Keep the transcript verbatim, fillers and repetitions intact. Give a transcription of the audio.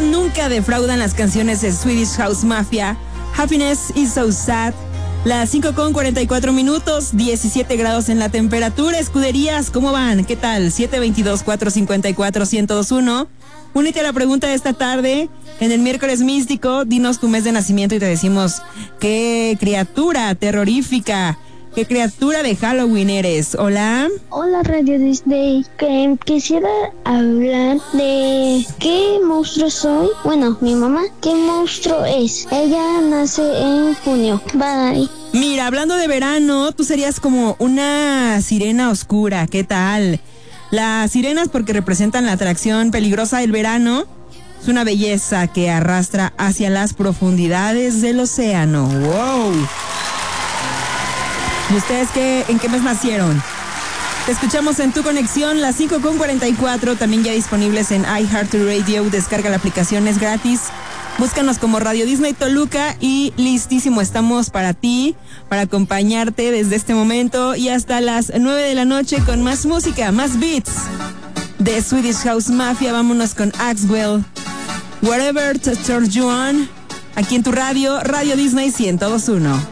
nunca defraudan las canciones de Swedish House Mafia. Happiness is so sad. Las cinco con cuarenta y cuatro minutos, diecisiete grados en la temperatura. Escuderías, ¿cómo van? ¿Qué tal? siete veintidós, cuatro cincuenta y cuatro, ciento veintiuno. Únete a la pregunta de esta tarde. En el miércoles místico, dinos tu mes de nacimiento y te decimos qué criatura terrorífica, qué criatura de Halloween eres. Hola. Hola, Radio Disney. Que quisiera hablar de qué monstruo soy. Bueno, mi mamá, ¿qué monstruo es? Ella nace en junio. Bye. Mira, hablando de verano, tú serías como una sirena oscura. ¿Qué tal? Las sirenas, porque representan la atracción peligrosa del verano, es una belleza que arrastra hacia las profundidades del océano. ¡Wow! ¿Y ustedes qué, en qué mes nacieron? Te escuchamos en Tu Conexión, las cinco con cuarenta y cuatro, también ya disponibles en iHeartRadio. Descarga la aplicación, es gratis. Búscanos como Radio Disney Toluca y listísimo estamos para ti, para acompañarte desde este momento y hasta las nueve de la noche con más música, más beats de Swedish House Mafia. Vámonos con Axwell, Whatever Turns You On, aquí en tu radio, Radio Disney ciento dos punto uno.